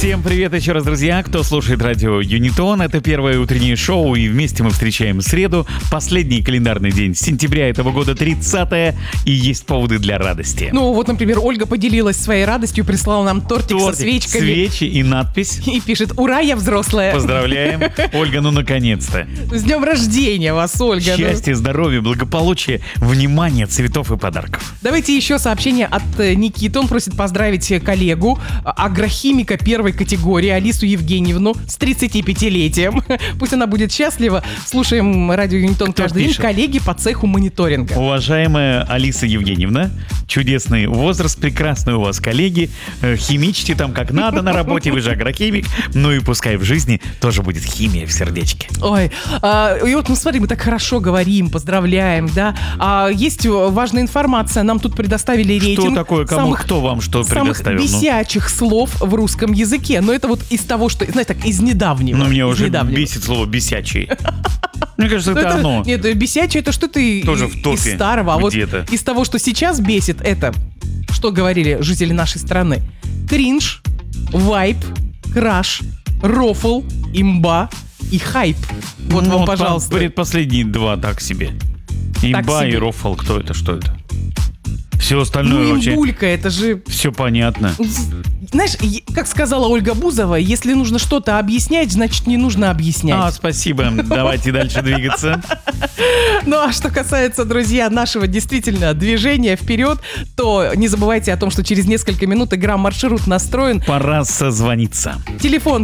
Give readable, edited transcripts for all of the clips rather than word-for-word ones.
Всем привет еще раз, друзья, кто слушает радио Юнитон. Это первое утреннее шоу, и вместе мы встречаем среду, последний календарный день сентября этого года, 30-е, и есть поводы для радости. Ну вот, например, Ольга поделилась своей радостью, прислала нам тортик со свечками. Свечи и надпись. И пишет: «Ура, я взрослая». Поздравляем, Ольга, ну наконец-то. С днем рождения вас, Ольга. Счастья, здоровья, благополучия, внимания, цветов и подарков. Давайте еще сообщение от Никиты. Он просит поздравить коллегу, агрохимика первой категории, Алису Евгеньевну, с 35-летием. Пусть она будет счастлива. Слушаем радио Юнитон каждый день. Коллеги по цеху мониторинга. Уважаемая Алиса Евгеньевна, чудесный возраст, прекрасные у вас коллеги. Химичьте там как надо на работе, вы же агрохимик. Ну и пускай в жизни тоже будет химия в сердечке. Ой, и вот, ну смотри, мы так хорошо говорим, поздравляем, да. Есть важная информация, нам тут предоставили рейтинг. Что такое, кому, кто вам что предоставил? Самых бесячих слов в русском языке. Но это вот из того, что, знаете, так, из недавнего. Ну, меня уже бесит слово «бесячий». Мне кажется, это оно. Нет, бесячий — это что-то тоже в топе из старого. А вот где-то. из того, что сейчас бесит, это, что говорили жители нашей страны: кринж, вайп, краш, рофл, имба и хайп. Вот вам, пожалуйста. Предпоследние два так себе. Имба себе. И рофл, кто это, что это? Все остальное Ну, вообще... имбулька, это же... Все понятно. Знаешь, как сказала Ольга Бузова, если нужно что-то объяснять, значит, не нужно объяснять. Спасибо. Давайте дальше двигаться. Ну, а что касается, друзья, нашего действительно движения вперед, то не забывайте о том, что через несколько минут игра «Маршрут» настроен. Пора созвониться. Телефон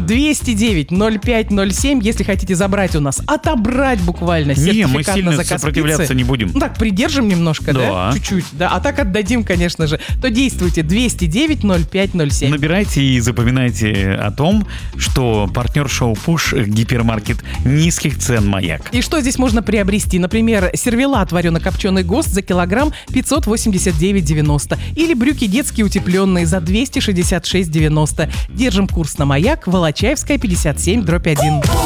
209-0507, если хотите забрать у нас, отобрать буквально сертификат мы сильно на заказ сопротивляться пиццы. не будем. Ну так, придержим немножко, да? Чуть-чуть, да. А так отдадим, конечно же. То действуйте 209-0507. Набирайте и запоминайте о том, что партнер шоу «Пуш» — гипермаркет низких цен «Маяк». И что здесь можно приобрести? Например, сервелат варено-копченый ГОСТ за килограмм 589,90. Или брюки детские утепленные за 266,90. Держим курс на «Маяк», Волочаевская, 57/1.